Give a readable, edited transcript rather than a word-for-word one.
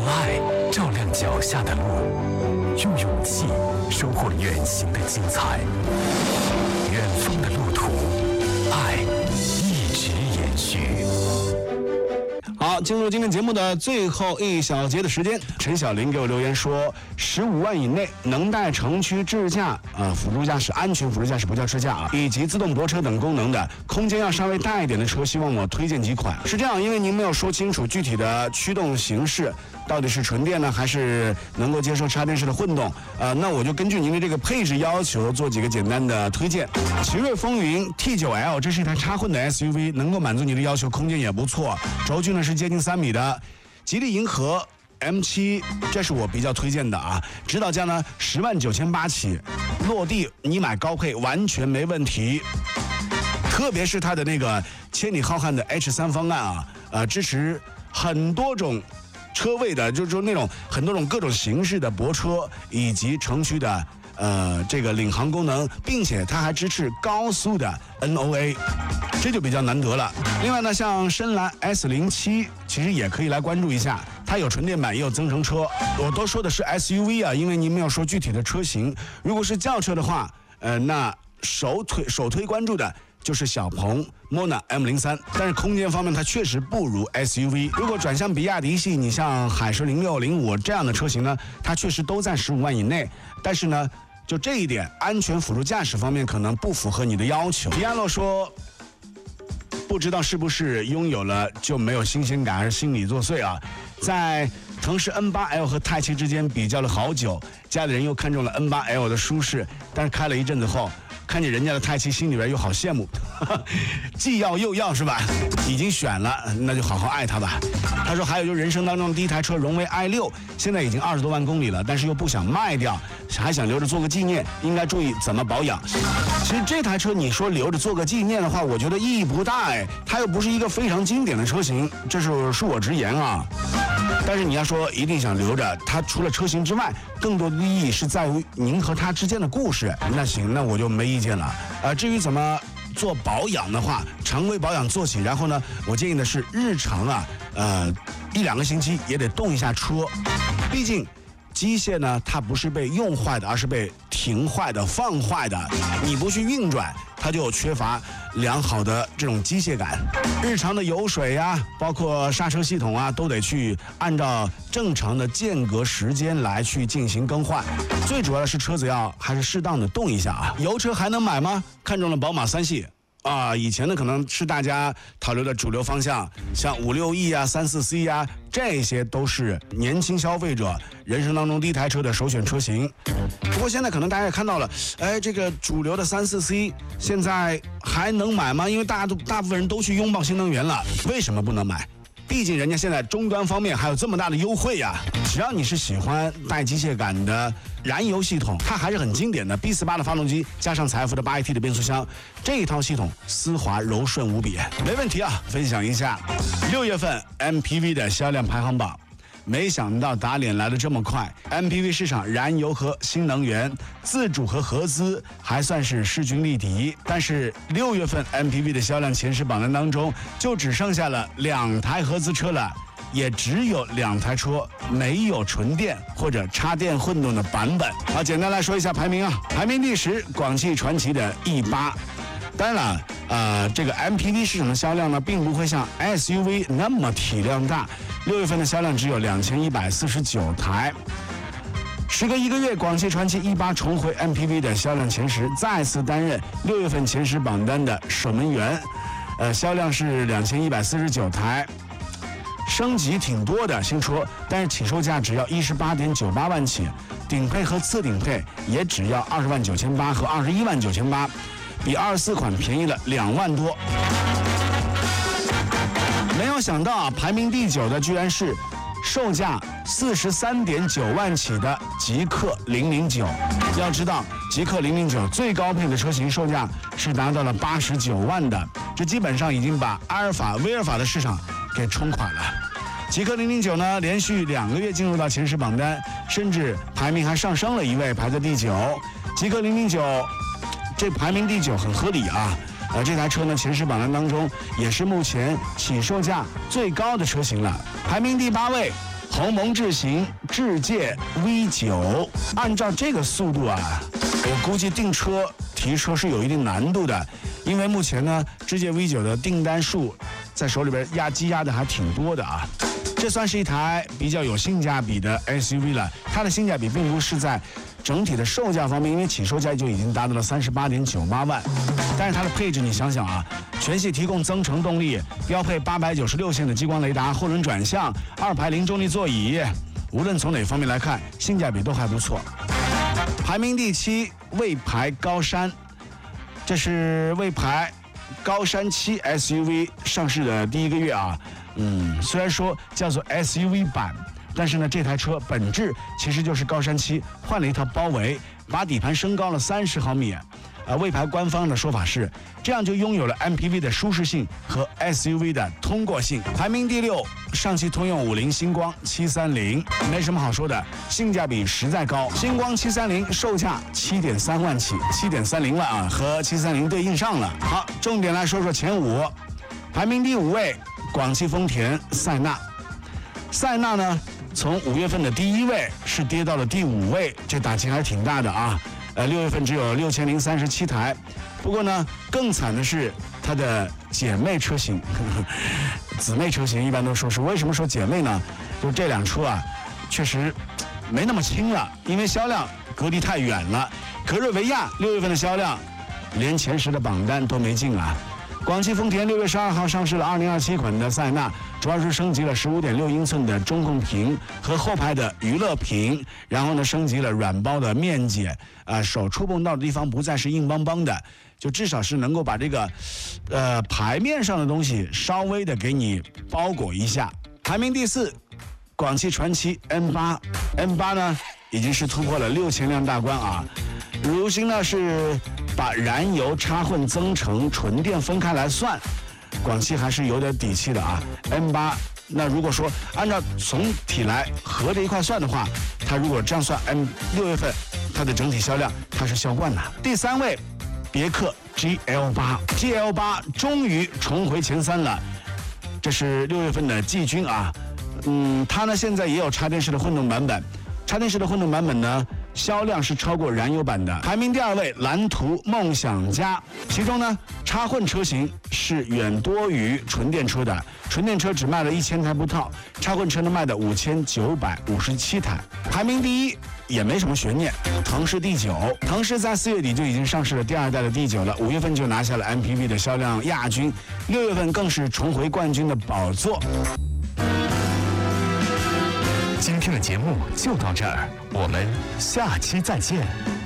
爱照亮脚下的路，用勇气收获远行的精彩。远方的路途，爱一直延续。 好，进入今天节目的最后一小节的时间，陈小林给我留言说，15万以内能带城区智驾、辅助驾驶、安全辅助驾驶不叫智驾啊，以及自动泊车等功能的，空间要稍微大一点的车，希望我推荐几款。是这样，因为您没有说清楚具体的驱动形式，到底是纯电呢，还是能够接受插电式的混动？那我就根据您的这个配置要求做几个简单的推荐。奇瑞风云 T9L， 这是一台插混的 SUV， 能够满足你的要求，空间也不错，轴距呢是接近3米的。吉利银河 M7， 这是我比较推荐的啊，指导价呢10.98万起，落地你买高配完全没问题。特别是它的那个千里浩瀚的 H3 方案啊，支持很多种车位的，就是说那种很多种各种形式的泊车以及城区的这个领航功能，并且它还支持高速的 NOA， 这就比较难得了。另外呢，像深蓝 S07 其实也可以来关注一下，它有纯电版也有增程车。我都说的是 SUV 啊，因为您没有说具体的车型。如果是轿车的话，那首推关注的就是小鹏 Mona M03， 但是空间方面它确实不如 SUV。如果转向比亚迪系，你像海狮06、05这样的车型呢，它确实都在15万以内，但是呢，就这一点，安全辅助驾驶方面可能不符合你的要求。迪亚洛说，不知道是不是拥有了就没有新鲜感，还是心理作祟啊？在城市 N8L 和泰7之间比较了好久，家里人又看中了 N8L 的舒适，但是开了一阵子后，看见人家的泰7，心里边又好羡慕，既要又要是吧？已经选了，那就好好爱它吧。他说还有就是人生当中第一台车荣威 i6， 现在已经20多万公里了，但是又不想卖掉，还想留着做个纪念，应该注意怎么保养。其实这台车你说留着做个纪念的话，我觉得意义不大哎，它又不是一个非常经典的车型，这是恕我直言啊。但是你要说一定想留着它，除了车型之外，更多的意义是在于您和它之间的故事。那行，那我就没意见了。至于怎么做保养的话，常规保养做起，然后呢，我建议的是日常1-2个星期也得动一下车，毕竟机械呢，它不是被用坏的，而是被停坏的、放坏的。你不去运转，它就缺乏良好的这种机械感。日常的油水啊，包括刹车系统啊，都得去按照正常的间隔时间来去进行更换。最主要的是车子还是适当的动一下啊。油车还能买吗？看中了宝马3系。以前呢可能是大家讨论的主流方向，像5.6E 啊、3.4C 啊，这些都是年轻消费者人生当中第一台车的首选车型。不过现在可能大家也看到了，这个主流的3.4C 现在还能买吗？因为大部分人都去拥抱新能源了，为什么不能买？毕竟人家现在终端方面还有这么大的优惠呀！只要你是喜欢带机械感的燃油系统，它还是很经典的 B48 的发动机加上财富的8AT 的变速箱，这一套系统丝滑柔顺无比，没问题啊！分享一下6月份 MPV 的销量排行榜。没想到打脸来得这么快 ，MPV 市场燃油和新能源、自主和合资还算是势均力敌，但是6月份 MPV 的销量前10榜单当中，就只剩下了2台合资车了，也只有2台车没有纯电或者插电混动的版本。好，简单来说一下排名啊，排名第10，广汽传祺的 E8。当然了，这个 MPV 市场的销量呢，并不会像 SUV 那么体量大。6月份的销量只有2149台。时隔1个月，广汽传祺 E8 重回 MPV 的销量前10，再次担任6月份前10榜单的守门员。销量是2149台，升级挺多的新车，但是起售价只要18.98万起，顶配和次顶配也只要20.98万和21.98万，比24款便宜了2万多。没有想到排名第9的居然是售价43.9万起的极氪009。要知道，极氪009最高配的车型售价是达到了89万的，这基本上已经把阿尔法、威尔法的市场给冲垮了。极氪009呢，连续2个月进入到前10榜单，甚至排名还上升了1位，排在第9。极氪009这排名第9很合理啊。这台车呢，前10榜单当中也是目前起售价最高的车型了。排名第8位， 鸿蒙智行智界 V9，按照这个速度啊，我估计订车提车是有一定难度的，因为目前呢，智界 V9的订单数在手里边积压的还挺多的啊。这算是一台比较有性价比的 SUV 了。它的性价比并不是在整体的售价方面，因为起售价就已经达到了38.98万。但是它的配置，你想想啊，全系提供增程动力，标配896线的激光雷达，后轮转向，2排零重力座椅，无论从哪方面来看，性价比都还不错。排名第7，魏牌高山，这是魏牌高山7 SUV 上市的第1个月啊。虽然说叫做 SUV 版，但是呢，这台车本质其实就是高山7换了一套包围，把底盘升高了30毫米。魏牌官方的说法是，这样就拥有了 MPV 的舒适性和 SUV 的通过性。排名第6，上汽通用50星光730，没什么好说的，性价比实在高。星光730售价7.3万起，7.30万啊，和730对应上了。好，重点来说说前5，排名第5位。广汽丰田塞纳，塞纳呢，从5月份的第1位是跌到了第5位，这打击还挺大的啊。6月份只有6037台，不过呢，更惨的是它的姐妹车型，姊妹车型一般都说是。为什么说姐妹呢？就这辆车啊，确实没那么轻了，因为销量隔离太远了。科瑞维亚6月份的销量连前10的榜单都没进啊。广汽丰田6月12号上市了2027款的塞纳，主要是升级了15.6英寸的中控屏和后排的娱乐屏，然后呢升级了软包的面积，手触碰到的地方不再是硬邦邦的，就至少是能够把这个牌面上的东西稍微的给你包裹一下。排名第4，广汽传祺 M8 呢已经是突破了6000辆大关啊，如今呢是把燃油插混增程纯电分开来算，广汽还是有点底气的啊。M8，那如果说按照总体来合着一块算的话，它如果这样算，6月份它的整体销量它是销冠的。第3位，别克 GL8 终于重回前3了，这是6月份的季军啊。它呢现在也有插电式的混动版本，插电式的混动版本呢销量是超过燃油版的。排名第2位，蓝图梦想家，其中呢插混车型是远多于纯电车的，纯电车只卖了1000台不到，插混车呢卖的5957台。排名第1也没什么悬念，腾势第9，腾势在4月底就已经上市了第2代的第9了，5月份就拿下了 MPV 的销量亚军，6月份更是重回冠军的宝座。 今天的节目就到这儿，我们下期再见。